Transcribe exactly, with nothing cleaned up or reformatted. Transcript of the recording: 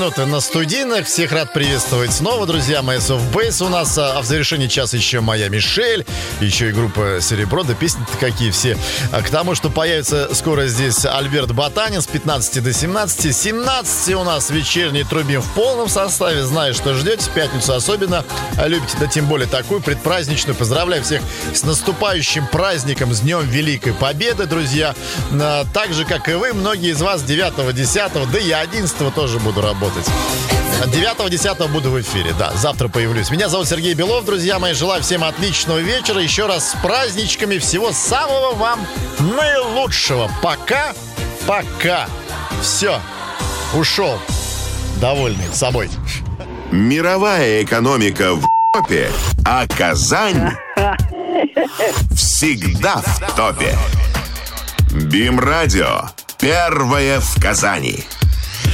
На студийных. Всех рад приветствовать снова, друзья мои. Софтбейс у нас, а в завершении часа еще моя Мишель, еще и группа Серебро, да песни-то какие все. К тому, что появится скоро здесь Альберт Ботанин с пятнадцати до семнадцати. семнадцати у нас вечерний трубим в полном составе. Знаю, что ждете, в пятницу особенно любите, да тем более такую предпраздничную. Поздравляю всех с наступающим праздником, с Днем Великой Победы, друзья. Так же, как и вы, многие из вас девятого, десятого, да и одиннадцатого тоже буду работать. девятого-десятого буду в эфире, да, завтра появлюсь. Меня зовут Сергей Белов, друзья мои. Желаю всем отличного вечера. Еще раз с праздничками. Всего самого вам наилучшего. Пока, пока. Все, ушел. Довольный собой. Мировая экономика в топе, а Казань всегда в топе. БИМ-радио. Первое в Казани.